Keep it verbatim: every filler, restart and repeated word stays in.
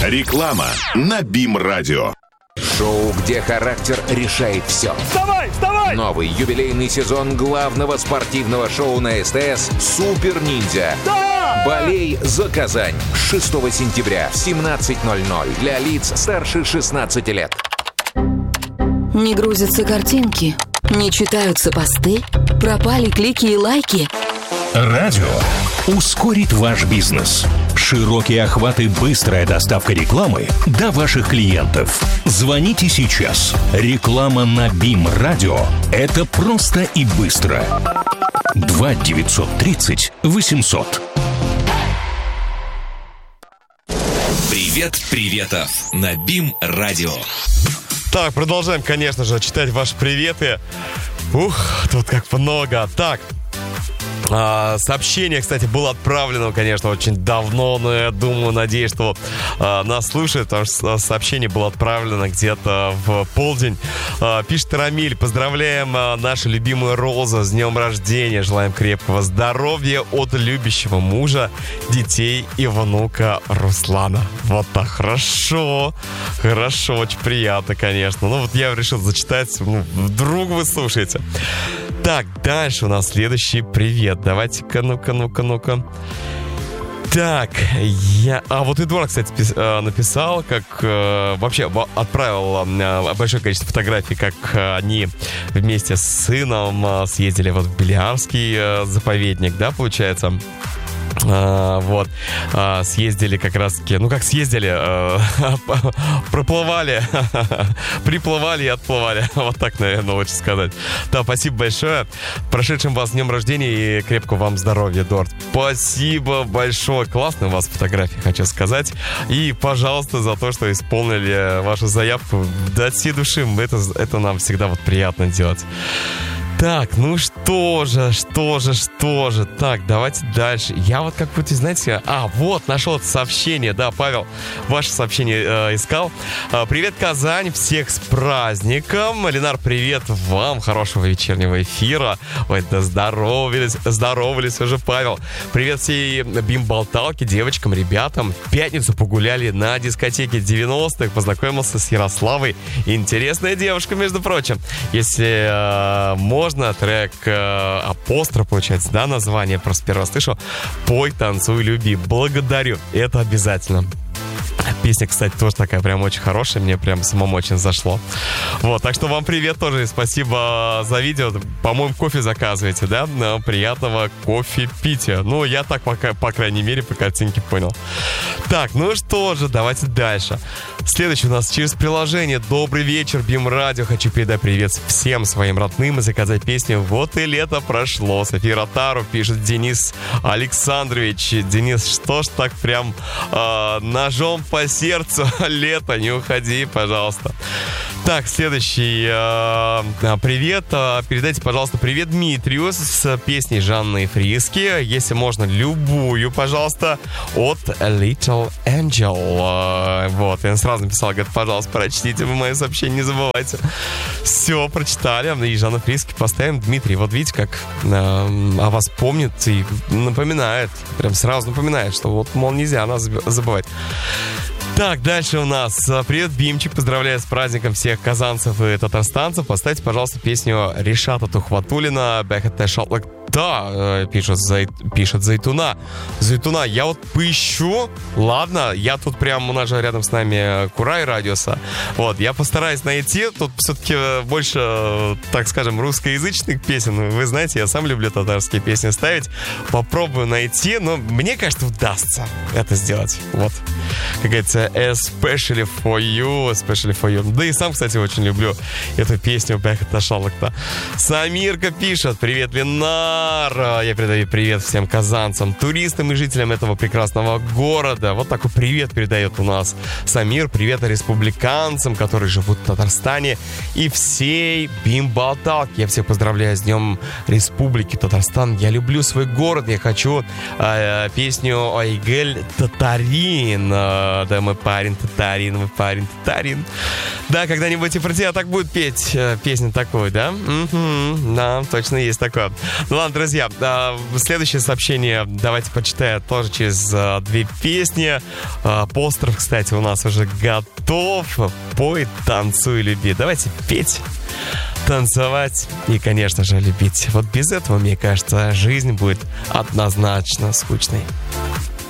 Реклама на БИМ-радио. Шоу, где характер решает все. Вставай, вставай! Новый юбилейный сезон главного спортивного шоу на СТС «Супер Ниндзя». Да! Болей за Казань. шестого сентября в семнадцать ноль ноль для лиц старше шестнадцати лет. Не грузятся картинки, не читаются посты, пропали клики и лайки. Радио ускорит ваш бизнес. Широкий охват и быстрая доставка рекламы до ваших клиентов. Звоните сейчас. Реклама на БИМ-радио – это просто и быстро. два девятьсот тридцать восемьсот. Привет, приветов на БИМ-радио. Так, продолжаем, конечно же, читать ваши приветы. Ух, тут как много. Так. А, сообщение, кстати, было отправлено, конечно, очень давно, но я думаю, надеюсь, что а, нас слушают, потому что сообщение было отправлено где-то в полдень. А, пишет Рамиль: поздравляем а, нашу любимую Розу с днем рождения, желаем крепкого здоровья от любящего мужа, детей и внука Руслана. Вот так, хорошо, хорошо, очень приятно, конечно. Ну вот я решил зачитать, ну, вдруг вы слушаете. Так, дальше у нас следующий привет. Давайте-ка, ну-ка, ну-ка, ну-ка. Так, я... А вот Эдуард, кстати, пис... написал, как... Э, вообще отправил э, большое количество фотографий, как э, они вместе с сыном э, съездили вот в Белиарский э, заповедник, да, получается? А, вот, а, съездили как раз-таки, ну как съездили, а, проплывали, приплывали и отплывали, вот так, наверное, лучше сказать. Да, спасибо большое, прошедшим вас днем рождения и крепкого вам здоровья, Эдуард. Спасибо большое, классные у вас фотографии, хочу сказать, и, пожалуйста, за то, что исполнили вашу заявку до всей души, это, это нам всегда вот приятно делать. Так, ну что же, что же, что же. Так, давайте дальше. Я вот как-то, знаете... А, вот, нашел это сообщение. Да, Павел, ваше сообщение э, искал. Э, привет, Казань, всех с праздником. Ленар, привет вам, хорошего вечернего эфира. Ой, да здоровались, здоровались уже, Павел. Привет всей бим-болталке, девочкам, ребятам. В пятницу погуляли на дискотеке девяностых. Познакомился с Ярославой. Интересная девушка, между прочим. Если э, можно, трек э, апостроф, получается, да, название, просто первый раз слышал. Пой, танцуй, люби. Благодарю. Это обязательно. Песня, кстати, тоже такая прям очень хорошая. Мне прям самому очень зашло. Вот, так что вам привет тоже. Спасибо за видео. По-моему, кофе заказываете, да? Ну, приятного кофе пития. Ну, я так, пока, по крайней мере, по картинке понял. Так, ну что же, давайте дальше. Следующий у нас через приложение. Добрый вечер, БИМ-радио. Хочу передать привет всем своим родным и заказать песню «Вот и лето прошло». София Ротару пишет Денис Александрович. Денис, что ж так прям э, ножом по сердцу? Лето, не уходи, пожалуйста. Так, следующий э, привет. Передайте, пожалуйста, привет Дмитрию с песней Жанны Фриски. Если можно, любую, пожалуйста, от Little Angel. Вот, я сразу написал, говорит, пожалуйста, прочтите вы мои сообщения, не забывайте. Все, прочитали. И Жанна Фриски поставим. Дмитрий, вот видите, как э, о вас помнит и напоминает. Прям сразу напоминает, что вот, мол, нельзя нас забывать. Так, дальше у нас. Привет, Бимчик, поздравляю с праздником всех казанцев и татарстанцев. Поставьте, пожалуйста, песню Ришата Тухватуллина «Бехете шатлык». Да, пишет, зай... пишет Зайтуна. Зайтуна, я вот поищу. Ладно, я тут прям, у нас же рядом с нами Курай радиуса. Вот, я постараюсь найти. Тут все-таки больше, так скажем, русскоязычных песен. Вы знаете, я сам люблю татарские песни ставить. Попробую найти, но мне кажется, удастся это сделать. Вот, как говорится, especially for you, especially for you. Да и сам, кстати, очень люблю эту песню «Бехете шатлыкта». Самирка пишет: привет, Ленар. Я передаю привет всем казанцам, туристам и жителям этого прекрасного города. Вот такой привет передает у нас Самир. Привет республиканцам, которые живут в Татарстане, и всей бим-болталке. Я всех поздравляю с Днем Республики Татарстан. Я люблю свой город. Я хочу э, песню «Айгель Татарин». Э, да, мой парень татарин, мой парень татарин. Да, когда-нибудь и про тебя так будет петь э, песню такую, да? Угу, да, точно есть такое. Ну ладно, ладно, друзья, следующее сообщение давайте почитаю тоже через две песни. Апостроф, кстати, у нас уже готов. Пой, танцуй, люби. Давайте петь, танцевать и, конечно же, любить. Вот без этого, мне кажется, жизнь будет однозначно скучной.